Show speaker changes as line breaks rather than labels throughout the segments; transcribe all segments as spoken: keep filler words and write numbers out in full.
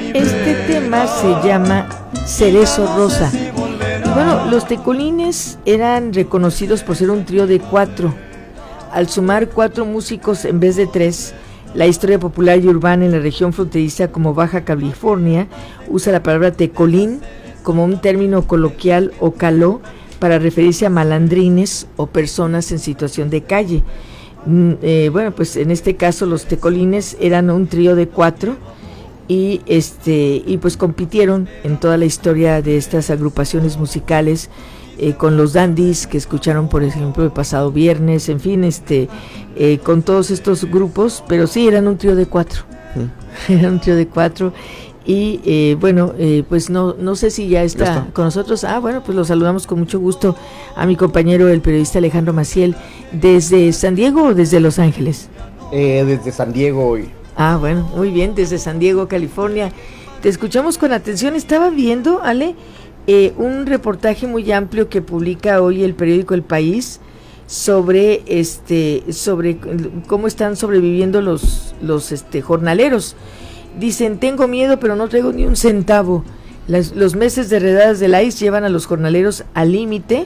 Este tema se llama Cerezo Rosa. Y bueno, los tecolines eran reconocidos por ser un trío de cuatro. Al sumar cuatro músicos en vez de tres, la historia popular y urbana en la región fronteriza como Baja California usa la palabra tecolín como un término coloquial o caló para referirse a malandrines o personas en situación de calle. Mm, eh, bueno, pues en este caso los tecolines eran un trío de cuatro y este y pues compitieron en toda la historia de estas agrupaciones musicales eh, con los dandies que escucharon por ejemplo el pasado viernes, en fin, este eh, con todos estos grupos, pero sí eran un trío de cuatro, ¿Mm? eran un trío de cuatro y eh, bueno, eh, pues no no sé si ya está, ya está con nosotros. Ah, bueno, pues lo saludamos con mucho gusto a mi compañero el periodista Alejandro Maciel desde San Diego o desde Los Ángeles.
Eh, desde San Diego hoy.
Ah, bueno, muy bien, desde San Diego, California. Te escuchamos con atención. Estaba viendo, Ale, eh, un reportaje muy amplio que publica hoy el periódico El País sobre este sobre cómo están sobreviviendo los los este jornaleros. Dicen, tengo miedo, pero no traigo ni un centavo. Las, los meses de redadas del I C E llevan a los jornaleros al límite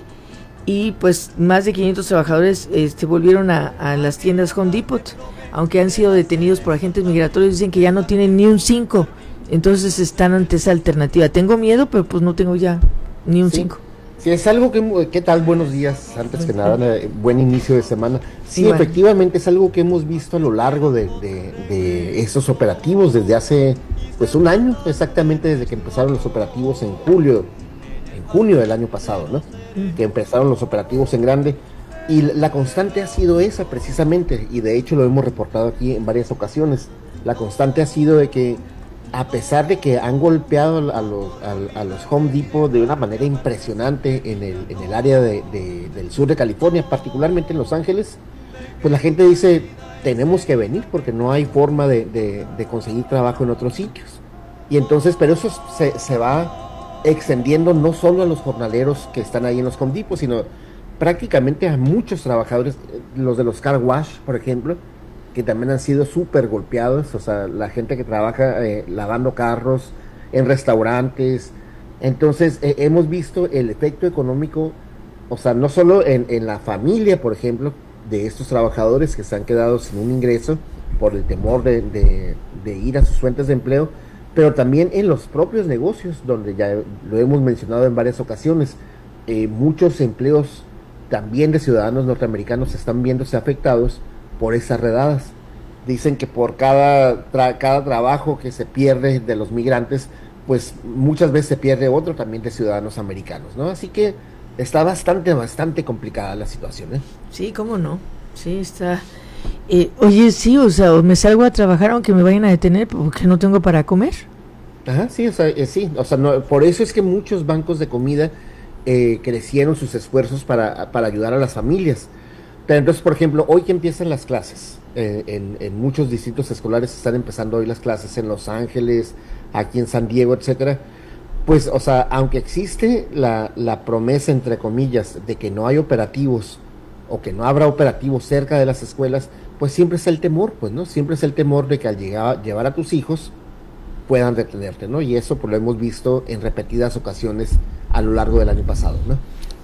y pues más de quinientos trabajadores este, volvieron a, a las tiendas Home Depot, aunque han sido detenidos por agentes migratorios. Dicen que ya no tienen ni un cinco, entonces están ante esa alternativa. Tengo miedo, pero pues no tengo ya ni un
sí.
cinco.
Sí, es algo que, ¿qué tal? Buenos días, antes que nada, buen inicio de semana. Sí,
Igual.
Efectivamente es algo que hemos visto a lo largo de, de, de estos operativos desde hace, pues un año, exactamente desde que empezaron los operativos en julio, en junio del año pasado, ¿no? Mm. Que empezaron los operativos en grande. Y la constante ha sido esa precisamente, y de hecho lo hemos reportado aquí en varias ocasiones. La constante ha sido de que a pesar de que han golpeado a los, a, a los Home Depot de una manera impresionante en el, en el área de, de, del sur de California, particularmente en Los Ángeles, pues la gente dice, tenemos que venir porque no hay forma de, de, de conseguir trabajo en otros sitios. Y entonces, pero eso se, se va extendiendo no solo a los jornaleros que están ahí en los Home Depot, sino prácticamente a muchos trabajadores, los de los car wash, por ejemplo, que también han sido súper golpeados, o sea, la gente que trabaja eh, lavando carros en restaurantes. Entonces, eh, hemos visto el efecto económico, o sea, no solo en, en la familia, por ejemplo, de estos trabajadores que se han quedado sin un ingreso por el temor de, de, de ir a sus fuentes de empleo, pero también en los propios negocios, donde ya lo hemos mencionado en varias ocasiones, eh, muchos empleos también de ciudadanos norteamericanos están viéndose afectados por esas redadas. Dicen que por cada, tra- cada trabajo que se pierde de los migrantes, pues muchas veces se pierde otro también de ciudadanos americanos, ¿no? Así que está bastante, bastante complicada la situación, ¿eh?
Sí, cómo no, sí, está... Eh, oye, sí, o sea, me salgo a trabajar aunque me vayan a detener porque no tengo para comer.
Ajá, sí, o sea, eh, sí, o sea, no, por eso es que muchos bancos de comida eh, crecieron sus esfuerzos para, para ayudar a las familias. Pero entonces, por ejemplo, hoy que empiezan las clases, eh, en, en muchos distritos escolares están empezando hoy las clases en Los Ángeles, aquí en San Diego, etcétera. Pues, o sea, aunque existe la, la promesa, entre comillas, de que no hay operativos o que no habrá operativos cerca de las escuelas, pues siempre es el temor, pues, ¿no? Siempre es el temor de que al llegar, llevar a tus hijos puedan detenerte, ¿no? Y eso pues lo hemos visto en repetidas ocasiones a lo largo del año pasado, ¿no?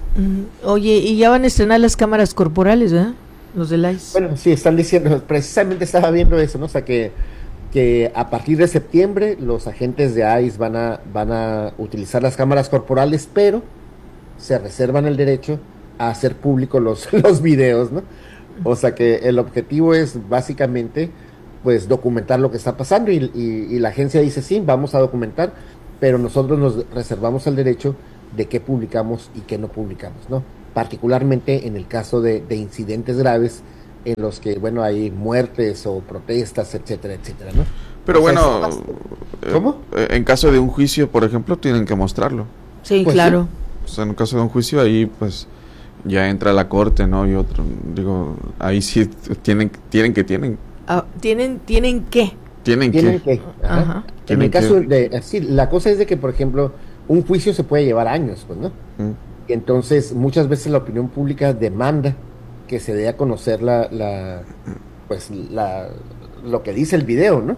Oye, y ya van a estrenar las cámaras corporales, ¿verdad? Los del I C E.
Bueno, sí, están diciendo, precisamente estaba viendo eso, ¿no? O sea, que, que a partir de septiembre los agentes de I C E van a, van a utilizar las cámaras corporales, pero se reservan el derecho a hacer públicos los, los videos, ¿no? O sea, que el objetivo es básicamente, pues, documentar lo que está pasando y, y, y la agencia dice, sí, vamos a documentar, pero nosotros nos reservamos el derecho de qué publicamos y qué no publicamos, ¿no? Particularmente en el caso de, de incidentes graves en los que, bueno, hay muertes o protestas, etcétera, etcétera, ¿no?
Pero
o sea,
bueno,
es... ¿cómo?
Eh, en caso de un juicio, por ejemplo, tienen que mostrarlo.
Sí,
pues
claro.
Sí. O sea, en un caso de un juicio, ahí pues ya entra la corte, ¿no? Y otro, digo, ahí sí tienen, tienen que tienen.
Ah, tienen, tienen que.
Tienen,
tienen
que.
que. Ajá.
Ajá.
En
Tienen
el caso
que.
de, sí, la cosa es de que, por ejemplo, un juicio se puede llevar años, pues, ¿no?
Mm.
Y entonces, muchas veces la opinión pública demanda que se dé a conocer la, la pues, la, lo que dice el video, ¿no?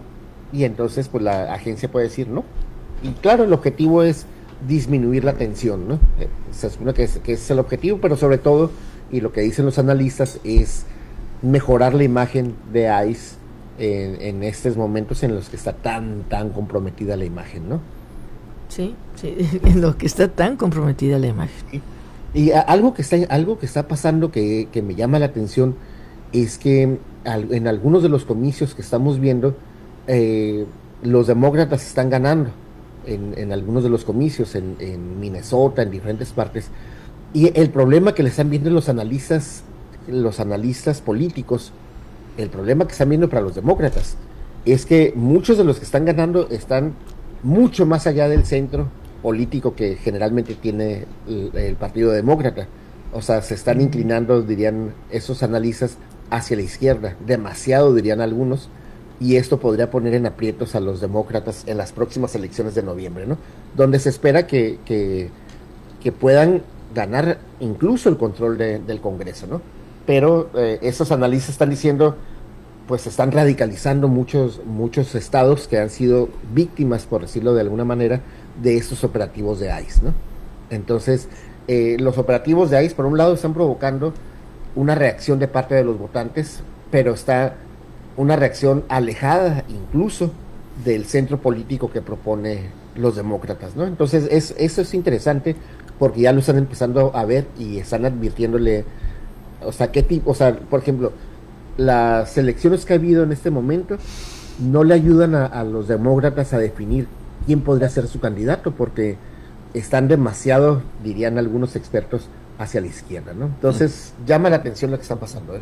y entonces pues la agencia puede decir no. Y claro, el objetivo es disminuir la tensión, ¿no? Eh, se supone que es, que es el objetivo, pero sobre todo, y lo que dicen los analistas, es mejorar la imagen de ICE en, en estos momentos en los que está tan, tan comprometida la imagen, ¿no?
Sí, sí, en lo que está tan comprometida la imagen.
Sí. Y a, algo que está algo que está pasando que, que me llama la atención es que al, en algunos de los comicios que estamos viendo, eh, los demócratas están ganando en, en algunos de los comicios, en, en Minnesota, en diferentes partes, y el problema que le están viendo los analistas, los analistas políticos, el problema que están viendo para los demócratas, es que muchos de los que están ganando están mucho más allá del centro político que generalmente tiene el, el Partido Demócrata. O sea, se están inclinando, dirían esos analistas, hacia la izquierda, demasiado dirían algunos, y esto podría poner en aprietos a los demócratas en las próximas elecciones de noviembre, ¿no? Donde se espera que, que, que puedan ganar incluso el control de, del Congreso, ¿no? Pero eh, esos analistas están diciendo, pues se están radicalizando muchos, muchos estados que han sido víctimas, por decirlo de alguna manera, de estos operativos de ICE, ¿no? Entonces, eh, los operativos de ICE, por un lado, están provocando una reacción de parte de los votantes, pero está una reacción alejada incluso del centro político que propone los demócratas, ¿no? Entonces, es, eso es interesante porque ya lo están empezando a ver y están advirtiéndole, o sea, qué tipo, o sea, por ejemplo, las elecciones que ha habido en este momento no le ayudan a, a los demócratas a definir quién podría ser su candidato, porque están demasiado, dirían algunos expertos, hacia la izquierda, ¿no? Entonces, mm. llama la atención lo que está pasando, ¿eh?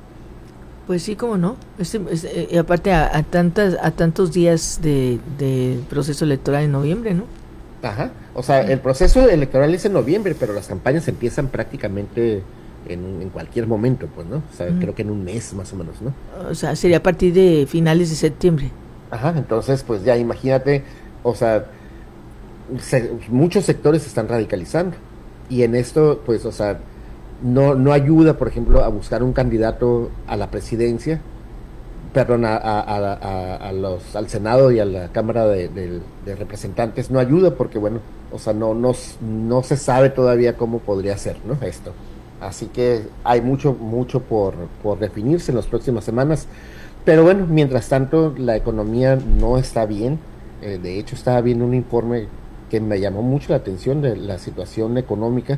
Pues sí, cómo no. Este, este, y aparte a, a tantas a tantos días de, de proceso electoral en noviembre, ¿no?
Ajá. O sea, el proceso electoral es en noviembre, pero las campañas empiezan prácticamente en, en cualquier momento, pues, ¿no? O sea, mm. creo que en un mes más o menos, ¿no?
O sea, sería a partir de finales de septiembre.
Ajá, entonces, pues ya imagínate, o sea, se, muchos sectores se están radicalizando. Y en esto, pues, o sea, no, no ayuda, por ejemplo, a buscar un candidato a la presidencia, perdón, a, a, a, a los, al Senado y a la Cámara de, de, de Representantes, no ayuda porque, bueno, o sea, no, no, no se sabe todavía cómo podría ser, ¿no? Esto. Así que hay mucho, mucho por, por definirse en las próximas semanas. Pero bueno, mientras tanto, la economía no está bien. Eh, de hecho, estaba viendo un informe que me llamó mucho la atención de la situación económica.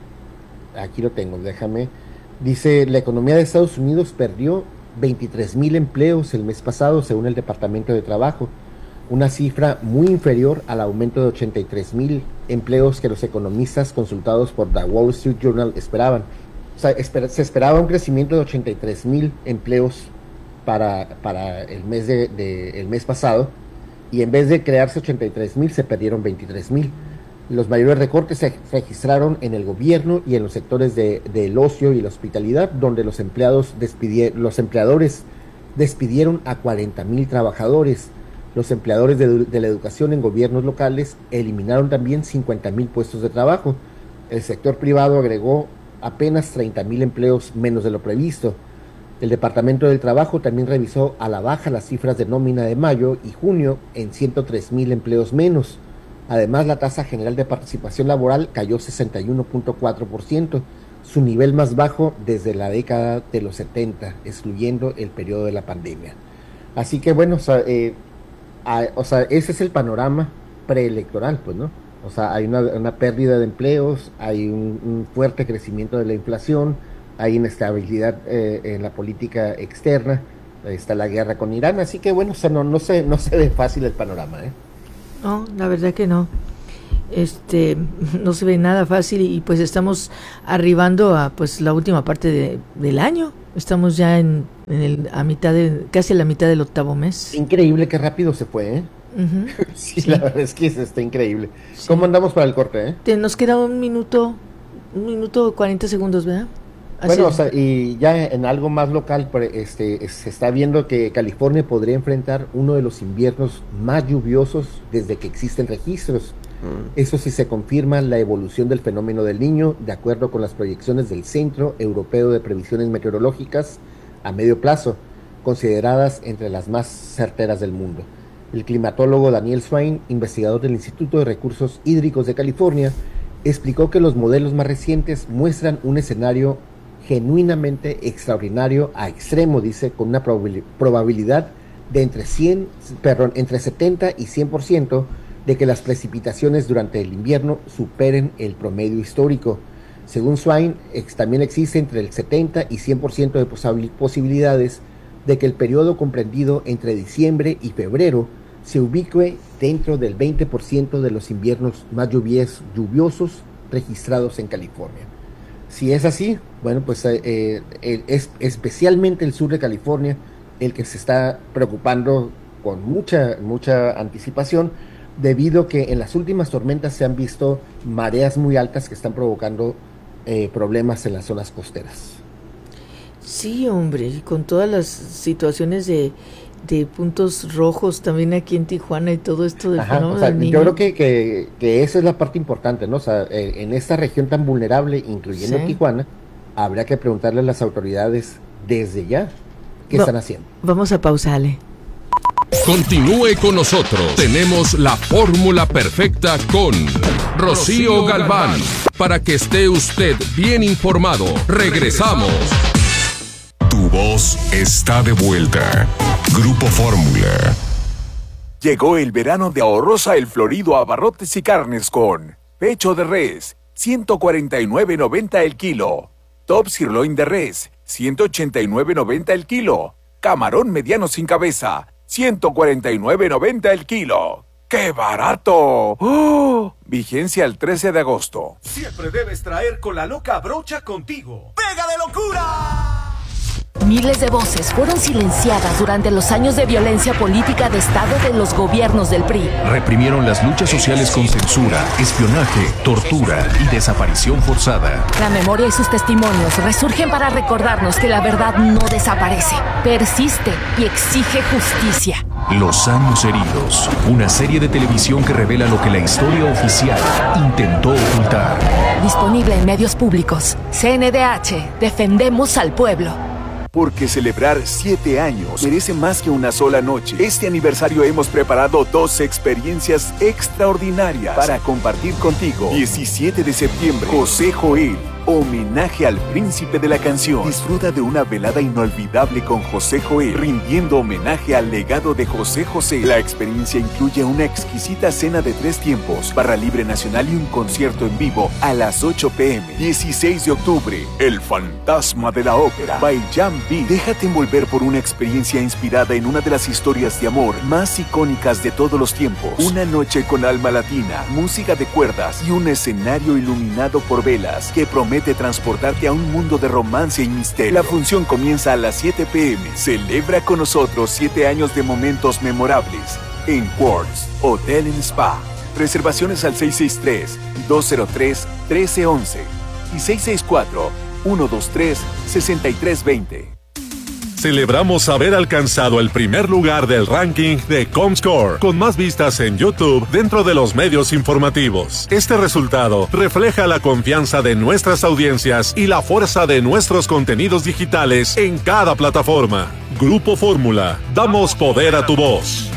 Aquí lo tengo, déjame. Dice, la economía de Estados Unidos perdió veintitrés mil empleos el mes pasado, según el Departamento de Trabajo, una cifra muy inferior al aumento de ochenta y tres mil empleos que los economistas consultados por The Wall Street Journal esperaban. O sea, esper- se esperaba un crecimiento de ochenta y tres mil empleos para, para el mes de, de el mes pasado, y en vez de crearse ochenta y tres mil, se perdieron veintitrés mil. Los mayores recortes se registraron en el gobierno y en los sectores de, del ocio y la hospitalidad, donde los empleados despidieron, los empleadores despidieron a cuarenta mil trabajadores. Los empleadores de, de la educación en gobiernos locales eliminaron también cincuenta mil puestos de trabajo. El sector privado agregó apenas treinta mil empleos menos de lo previsto. El Departamento del Trabajo también revisó a la baja las cifras de nómina de mayo y junio en ciento tres mil empleos menos. Además, la tasa general de participación laboral cayó sesenta y uno punto cuatro por ciento, su nivel más bajo desde la década de los setenta, excluyendo el periodo de la pandemia. Así que bueno, o sea, eh, a, o sea ese es el panorama preelectoral, pues, ¿no? O sea, hay una, una pérdida de empleos, hay un, un fuerte crecimiento de la inflación, hay inestabilidad eh, en la política externa, está la guerra con Irán, así que bueno, o sea, no, no, se, no se ve fácil el panorama, ¿eh?
No, la verdad que no. Este, no se ve nada fácil y pues estamos arribando a pues la última parte de, del año. Estamos ya en, en el, a mitad de, casi a la mitad del octavo mes.
Increíble qué rápido se fue, ¿eh? Uh-huh. sí, sí, la verdad es que está increíble. Sí. ¿Cómo andamos para el corte, eh?
Te, nos queda un minuto, un minuto cuarenta segundos, ¿verdad? Así.
Bueno, o sea, y ya en algo más local, este, se está viendo que California podría enfrentar uno de los inviernos más lluviosos desde que existen registros. Mm. Eso sí se confirma la evolución del fenómeno del Niño, de acuerdo con las proyecciones del Centro Europeo de Previsiones Meteorológicas a medio plazo, consideradas entre las más certeras del mundo. El climatólogo Daniel Swain, investigador del Instituto de Recursos Hídricos de California, explicó que los modelos más recientes muestran un escenario genuinamente extraordinario a extremo, dice, con una probabilidad de entre cien, perdón, entre setenta y cien por ciento de que las precipitaciones durante el invierno superen el promedio histórico. Según Swain, ex, también existe entre el setenta y cien por ciento de posabil- posibilidades de que el periodo comprendido entre diciembre y febrero se ubique dentro del veinte por ciento de los inviernos más lluvies, lluviosos registrados en California. Si es así, bueno, pues eh, eh, es especialmente el sur de California el que se está preocupando con mucha, mucha anticipación, debido a que en las últimas tormentas se han visto mareas muy altas que están provocando eh, problemas en las zonas costeras.
Sí, hombre, y con todas las situaciones de, de puntos rojos también aquí en Tijuana y todo esto del
Ajá,
fenómeno
o sea,
del Niño.
yo creo que, que, que esa es la parte importante, ¿no? O sea, eh, en esta región tan vulnerable, incluyendo
Sí.
Tijuana, habría que preguntarle a las autoridades desde ya qué
Va-
están haciendo.
Vamos a pausarle.
Continúe con nosotros. Tenemos la fórmula perfecta con Rocío Galván. Para que esté usted bien informado. Regresamos.
Tu voz está de vuelta. Grupo Fórmula.
Llegó el verano de Ahorrosa El Florido, abarrotes y carnes con pecho de res, ciento cuarenta y nueve noventa el kilo. Top sirloin de res, ciento ochenta y nueve noventa el kilo. Camarón mediano sin cabeza, ciento cuarenta y nueve noventa el kilo. ¡Qué barato! ¡Oh! Vigencia el trece de agosto.
Siempre debes traer con la loca brocha contigo. ¡Pega de locura!
Miles de voces fueron silenciadas durante los años de violencia política de Estado de los gobiernos del P R I.
Reprimieron las luchas sociales con censura, espionaje, tortura y desaparición forzada.
La memoria y sus testimonios resurgen para recordarnos que la verdad no desaparece, persiste y exige justicia.
Los años heridos. Una serie de televisión que revela lo que la historia oficial intentó ocultar.
Disponible en medios públicos. C N D H. Defendemos al pueblo.
Porque celebrar siete años merece más que una sola noche. Este aniversario hemos preparado dos experiencias extraordinarias para compartir contigo. diecisiete de septiembre, José Joel, homenaje al príncipe de la canción. Disfruta de una velada inolvidable con José Joel, rindiendo homenaje al legado de José José. La experiencia incluye una exquisita cena de tres tiempos, barra libre nacional y un concierto en vivo a las ocho p m dieciséis de octubre, El Fantasma de la Ópera, by Jam Beat. Déjate envolver por una experiencia inspirada en una de las historias de amor más icónicas de todos los tiempos. Una noche con alma latina, música de cuerdas y un escenario iluminado por velas que promete transportarte a un mundo de romance y misterio. La función comienza a las siete p m Celebra con nosotros siete años de momentos memorables en Quartz Hotel and Spa. Reservaciones al seis seis tres, dos cero tres, uno tres uno uno y seis seis cuatro, uno dos tres, seis tres dos cero.
Celebramos haber alcanzado el primer lugar del ranking de Comscore, con más vistas en YouTube dentro de los medios informativos. Este resultado refleja la confianza de nuestras audiencias y la fuerza de nuestros contenidos digitales en cada plataforma. Grupo Fórmula, damos poder a tu voz.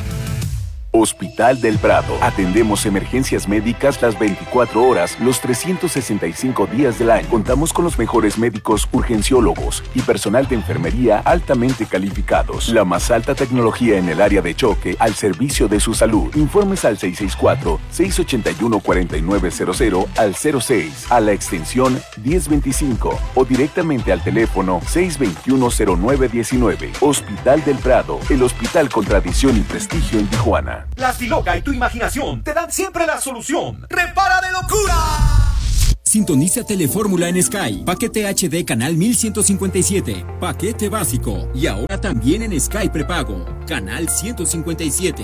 Hospital del Prado. Atendemos emergencias médicas las veinticuatro horas, los trescientos sesenta y cinco días del año. Contamos con los mejores médicos urgenciólogos y personal de enfermería altamente calificados. La más alta tecnología en el área de choque al servicio de su salud. Informes al seis seis cuatro, seis ocho uno, cuatro nueve cero cero al cero seis, a la extensión diez veinticinco o directamente al teléfono seis dos uno, cero nueve uno nueve. Hospital del Prado, el hospital con tradición y prestigio en Tijuana.
La Stiloca y tu imaginación te dan siempre la solución. ¡Repara de locura!
Sintoniza Telefórmula en Sky. Paquete H D canal mil ciento cincuenta y siete. Paquete básico. Y ahora también en Sky prepago. Canal ciento cincuenta y siete.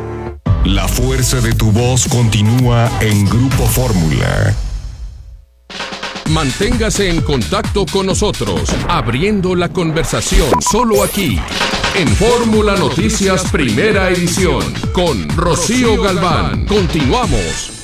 La fuerza de tu voz continúa en Grupo Fórmula.
Manténgase en contacto con nosotros, abriendo la conversación solo aquí, en Fórmula Noticias Primera Edición, con Rocío Galván. Continuamos.